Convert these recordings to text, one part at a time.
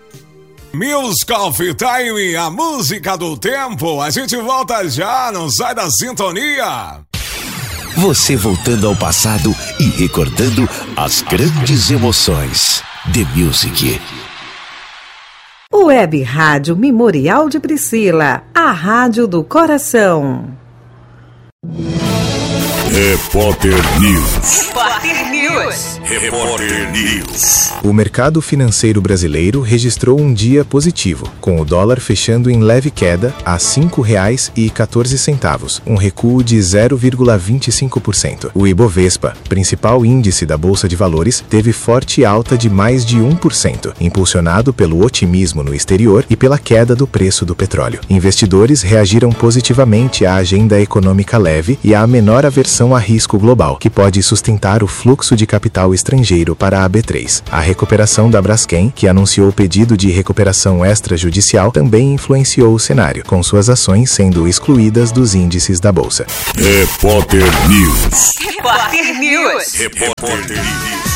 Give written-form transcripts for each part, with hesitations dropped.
Music Coffee Time, a música do tempo. A gente volta já, não sai da sintonia. Você voltando ao passado e recordando as grandes emoções. The Music. Web Rádio Memorial de Priscila, a rádio do coração. Repórter News. Repórter News. Repórter News. O mercado financeiro brasileiro registrou um dia positivo, com o dólar fechando em leve queda a R$ 5,14, um recuo de 0,25%. O Ibovespa, principal índice da Bolsa de Valores, teve forte alta de mais de 1%, impulsionado pelo otimismo no exterior e pela queda do preço do petróleo. Investidores reagiram positivamente à agenda econômica leve e à menor aversão a risco global, que pode sustentar o fluxo de capital estrangeiro para a B3. A recuperação da Braskem, que anunciou o pedido de recuperação extrajudicial, também influenciou o cenário, com suas ações sendo excluídas dos índices da Bolsa. Repórter News. Repórter News. Repórter News.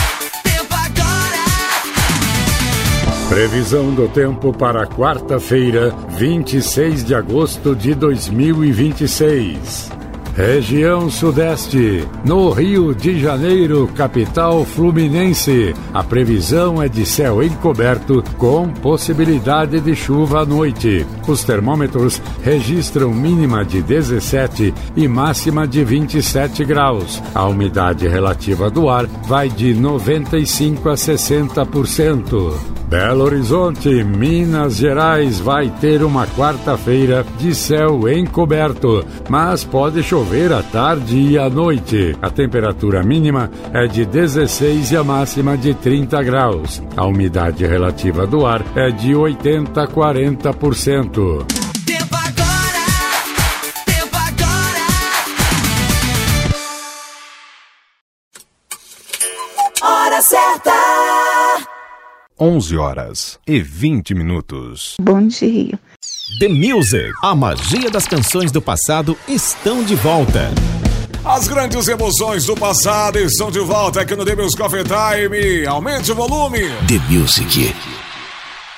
Previsão do tempo para quarta-feira, 26 de agosto de 2026. Região Sudeste, no Rio de Janeiro, capital fluminense. A previsão é de céu encoberto com possibilidade de chuva à noite. Os termômetros registram mínima de 17 e máxima de 27 graus. A umidade relativa do ar vai de 95% a 60%. Belo Horizonte, Minas Gerais, vai ter uma quarta-feira de céu encoberto, mas pode chover à tarde e à noite. A temperatura mínima é de 16 e a máxima de 30 graus. A umidade relativa do ar é de 80 a 40%. Tempo agora. Tempo agora. Hora certa. 11h20. Bom dia. The Music. A magia das canções do passado estão de volta. As grandes emoções do passado estão de volta aqui no The Music Coffee Time. Aumente o volume. The Music.